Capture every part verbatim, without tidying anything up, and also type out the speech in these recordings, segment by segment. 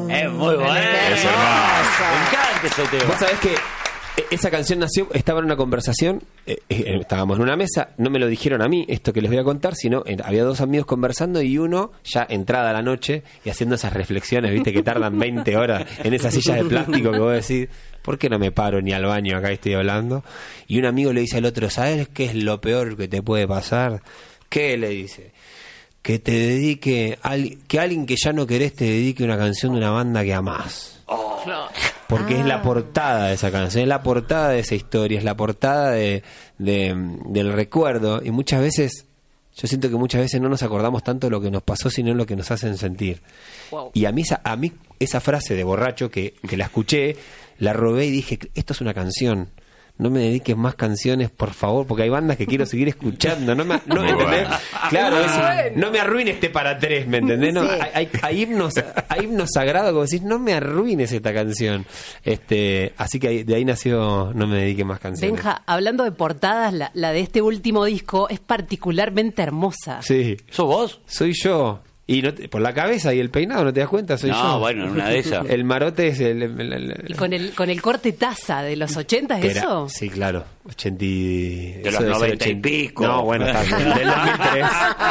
Es muy bueno. Es hermoso. Me encanta ese tema. Vos sabés que esa canción nació, estaba en una conversación, eh, eh, estábamos en una mesa, no me lo dijeron a mí, esto que les voy a contar, sino eh, había dos amigos conversando y uno, ya entrada la noche, y haciendo esas reflexiones, viste, que tardan veinte horas en esas sillas de plástico que vos decís, ¿por qué no me paro ni al baño acá estoy hablando? Y un amigo le dice al otro, ¿sabes qué es lo peor que te puede pasar? ¿Qué? Le dice, que te dedique, al, que alguien que ya no querés te dedique una canción de una banda que amás. Oh. Porque ah. es la portada de esa canción, es la portada de esa historia, es la portada de, de del recuerdo. Y muchas veces, yo siento que muchas veces no nos acordamos tanto de lo que nos pasó, sino lo que nos hacen sentir. Wow. Y a mí, esa, a mí esa frase de borracho que, que la escuché, la robé y dije, esto es una canción. No me dediques más canciones, por favor, porque hay bandas que quiero seguir escuchando. No me, no, ¿entendés? Claro, es, no me arruines este para tres, ¿me entendés? No, sí. hay, hay, hay himnos, hay himnos sagrados como decís, no me arruines esta canción. Este, así que de ahí nació No me dediques más canciones. Benja, hablando de portadas, la, la de este último disco es particularmente hermosa. Sí. ¿Sos vos? Soy yo. Y no te, por la cabeza y el peinado, ¿no te das cuenta? Soy no, yo. No, bueno, en una de esas. El marote es el... el, el, el ¿Y con el, con el corte taza de los ochenta es eso? Era, sí, claro. ochenta y... De los noventa y pico. No, bueno, está bien. Del dos mil tres.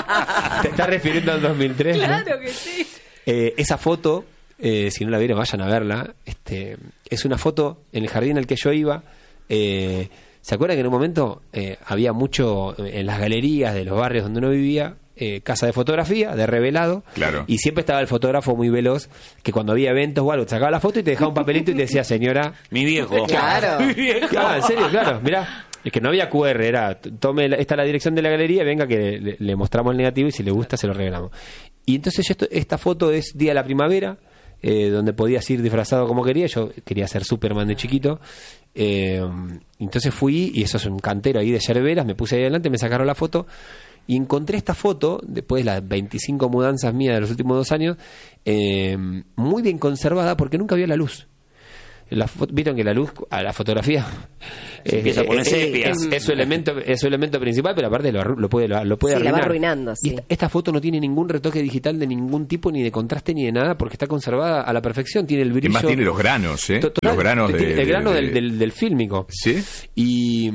¿Te estás refiriendo al dos mil tres? Claro, ¿no? que sí. Eh, esa foto, eh, si no la vieron, vayan a verla. Este, es una foto en el jardín al que yo iba. Eh, ¿Se acuerdan que en un momento eh, había mucho en las galerías de los barrios donde uno vivía? Eh, casa de fotografía, de revelado, claro. Y siempre estaba el fotógrafo muy veloz que cuando había eventos o algo te sacaba la foto y te dejaba un papelito y te decía, señora, mi viejo. Claro. Mi viejo. Claro, en serio, claro, mirá. Es que no había cu erre, era, tome, la, esta es la dirección de la galería, venga que le, le mostramos el negativo y si le gusta se lo regalamos. Y entonces yo esto, esta foto es día de la primavera, eh, donde podías ir disfrazado como quería, yo quería ser Superman de chiquito. Eh, entonces fui, y eso es un cantero ahí de yerberas, me puse ahí adelante, me sacaron la foto. Y encontré esta foto, después de las veinticinco mudanzas mías de los últimos dos años, eh, muy bien conservada porque nunca vio la luz. La, Vieron que la luz a la fotografía se empieza a poner sepia. Es, es su elemento, es su elemento principal, pero aparte lo, lo puede, lo, lo puede sí, arruinar. la va arruinando, sí. Y esta, esta foto no tiene ningún retoque digital de ningún tipo, ni de contraste, ni de nada, porque está conservada a la perfección. Tiene el brillo. Y más tiene los granos, ¿eh? Total, los granos de, el grano de, de... Del, del, del fílmico. Sí. Y,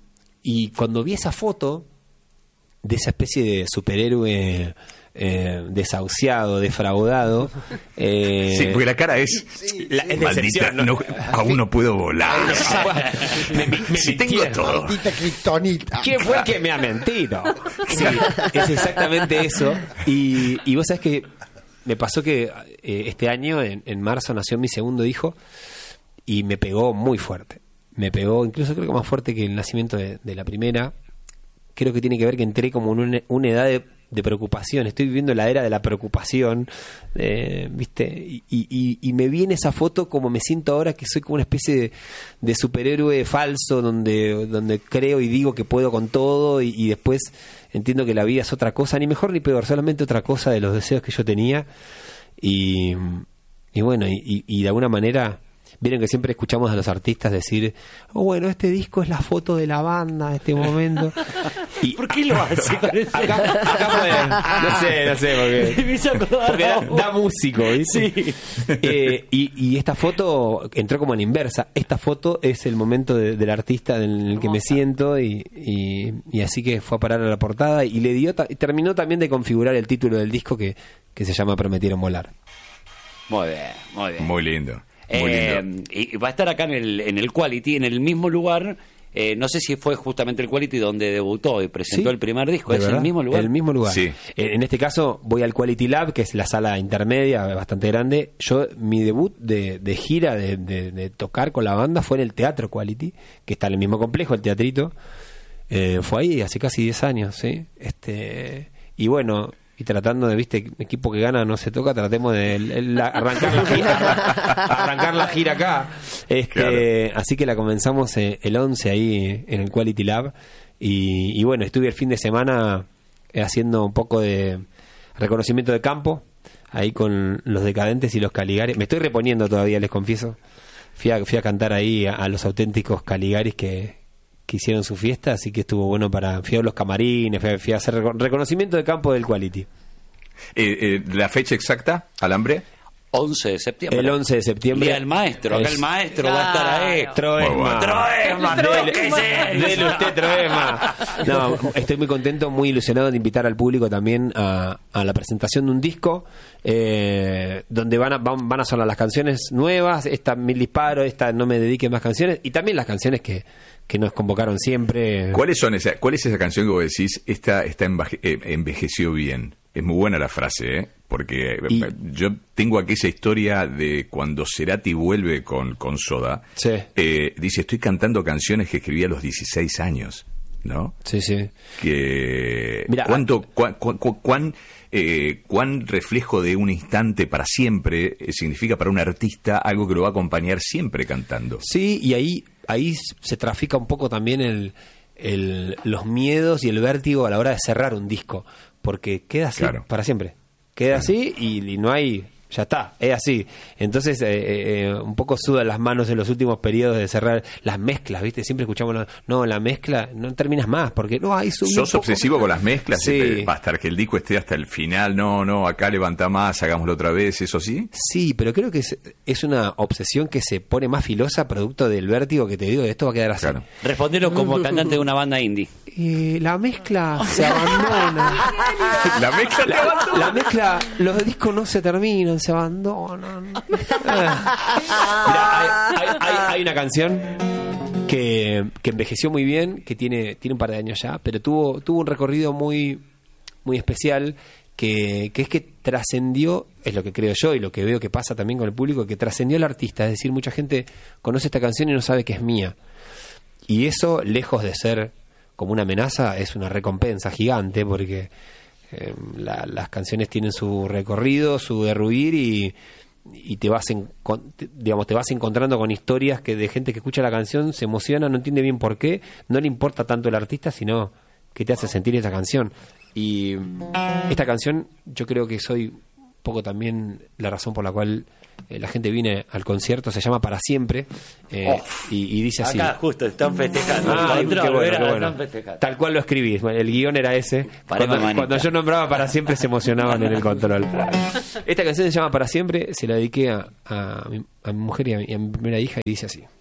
y cuando vi esa foto de esa especie de superhéroe eh, desahuciado, defraudado. Eh, sí, porque la cara es... Sí, la, es maldita, no, aún no puedo volar. me, me, me si tengo todo. Maldita kriptonita. ¿Quién fue el que me ha mentido? Sí, es exactamente eso. Y, y vos sabés que me pasó que eh, este año, en, en marzo, nació mi segundo hijo y me pegó muy fuerte. Me pegó, incluso creo que más fuerte que el nacimiento de, de la primera. Creo que tiene que ver que entré como en una, una edad de, de preocupación. Estoy viviendo la era de la preocupación, eh, ¿viste? Y, y, y me vi en esa foto como me siento ahora, que soy como una especie de, de superhéroe falso, donde, donde creo y digo que puedo con todo, y, y después entiendo que la vida es otra cosa, ni mejor ni peor, solamente otra cosa de los deseos que yo tenía. Y, y bueno, y, y, y de alguna manera... Vieron que siempre escuchamos a los artistas decir, oh, bueno, este disco es la foto de la banda, este momento. Y ¿por qué lo hace? Acá, acá, acá puede, no sé, no sé, porque, porque da, da músico, ¿viste? Sí. Eh, y, y esta foto entró como en inversa. Esta foto es el momento de, del artista en el que me siento y, y, y así que fue a parar a la portada y le dio y terminó también de configurar el título del disco que, que se llama Prometieron Volar. Muy bien, muy bien. Muy lindo. Muy eh, lindo. Y va a estar acá en el, en el Quality, en el mismo lugar. Eh, no sé si fue justamente el Quality donde debutó y presentó sí, el primer disco. ¿Es verdad, el mismo lugar? El mismo lugar. Sí. En este caso voy al Quality Lab, que es la sala intermedia, bastante grande. Yo, mi debut de, de gira, de, de, de tocar con la banda, fue en el Teatro Quality, que está en el mismo complejo, el teatrito. Eh, fue ahí hace casi diez años, ¿sí? Este, y bueno... Y tratando de, viste, equipo que gana no se toca, tratemos de el, el, arrancar la gira, arrancar la gira acá. Este, claro. Así que la comenzamos el once ahí en el Quality Lab. Y, y bueno, estuve el fin de semana haciendo un poco de reconocimiento de campo, ahí con los Decadentes y los Caligaris. Me estoy reponiendo todavía, les confieso. Fui a, fui a cantar ahí a, a los auténticos Caligaris que... que hicieron su fiesta, así que estuvo bueno para... Fui a los camarines, fui a, fui a hacer reconocimiento de campo del Quality. Eh, eh, ¿La fecha exacta, Alambre? once de septiembre. El once de septiembre. Día del maestro. Acá Es- el maestro va a estar ahí. Troesma. Muy bueno. Troesma, Dele- ¿qué es eso? dele usted Troesma. No, estoy muy contento, muy ilusionado de invitar al público también a, a la presentación de un disco eh, donde van a, van, van a sonar las canciones nuevas, esta Mil Disparos, esta No Me Dedique Más Canciones, y también las canciones que, que nos convocaron siempre. ¿Cuáles son esa, ¿Cuál es esa canción que vos decís, esta, esta envaje- eh, envejeció bien? Es muy buena la frase, ¿eh? Porque Y- yo tengo aquella historia de cuando Cerati vuelve con, con Soda. Sí. Eh, dice, estoy cantando canciones que escribí a los dieciséis años, ¿no? Sí, sí. Que Mira, cuánto cuán, cuán, cuán, eh, cuán reflejo de un instante para siempre eh, significa para un artista algo que lo va a acompañar siempre cantando. Sí, y ahí, ahí se trafica un poco también el, el, los miedos y el vértigo a la hora de cerrar un disco, porque queda así Claro. para siempre. Queda así y, y no hay... Ya está, es así. Entonces, eh, eh, un poco sudan las manos en los últimos periodos de cerrar las mezclas, ¿viste? Siempre escuchamos, no, no, la mezcla, no terminas más, porque no, ahí sube un ¿Sos poco. obsesivo con las mezclas? Sí. Eh, Va a estar que el disco esté hasta el final. No, no, acá levanta más, hagámoslo otra vez, ¿eso sí? Sí, pero creo que es, es una obsesión que se pone más filosa producto del vértigo que te digo, de esto va a quedar así. Claro. Respondelo como cantante de una banda indie. Eh, la mezcla se abandona. La mezcla te abandona. La mezcla, los discos no se terminan, se abandonan. Ah. Mirá, hay, hay- hay- hay una canción que, que envejeció muy bien, que tiene, tiene un par de años ya, pero tuvo, tuvo un recorrido muy, muy especial, que, que es que trascendió, es lo que creo yo y lo que veo que pasa también con el público, que trascendió al artista. Es decir, mucha gente conoce esta canción y no sabe que es mía. Y eso, lejos de ser como una amenaza, es una recompensa gigante, porque eh, la- las canciones tienen su recorrido, su derruir, y, y te vas en, con- te- digamos te vas encontrando con historias que de gente que escucha la canción se emociona, no entiende bien por qué, no le importa tanto el artista, sino qué te hace sentir esa canción. Y esta canción, yo creo que soy un poco también la razón por la cual eh, la gente viene al concierto. Se llama Para Siempre, eh, y, y dice así. Acá justo están festejando. Ah, El control, qué bueno, verá, qué bueno. están festejando. Tal cual lo escribí. El guión era ese. Paremos Cuando, manita. cuando yo nombraba Para Siempre se emocionaban en el control. Esta canción se llama Para Siempre. Se la dediqué a, a, mi, a mi mujer y a mi, y a mi primera hija, y dice así.